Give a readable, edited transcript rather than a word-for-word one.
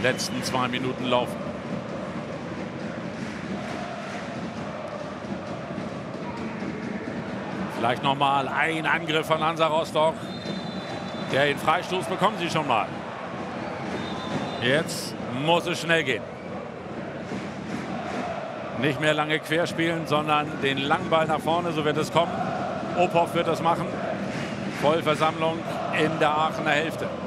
letzten 2 Minuten laufen. Vielleicht noch mal ein Angriff von Hansa Rostock. Den Freistoß bekommen sie schon mal. Jetzt muss es schnell gehen. Nicht mehr lange querspielen, sondern den langen Ball nach vorne, so wird es kommen. Ophoff wird das machen. Vollversammlung in der Aachener Hälfte.